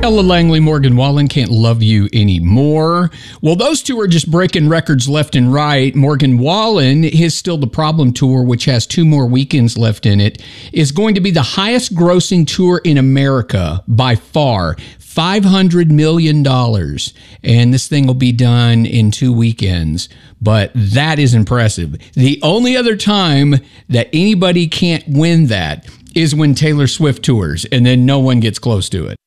Ella Langley, Morgan Wallen, Can't Love You Anymore. Well, those two are just breaking records left and right. Morgan Wallen, his Still the Problem tour, which has 2 more weekends left in it, is going to be the highest grossing tour in America by far. $500 million. And this thing will be done in 2 weekends. But that is impressive. The only other time that anybody can't win that is when Taylor Swift tours, and then no one gets close to it.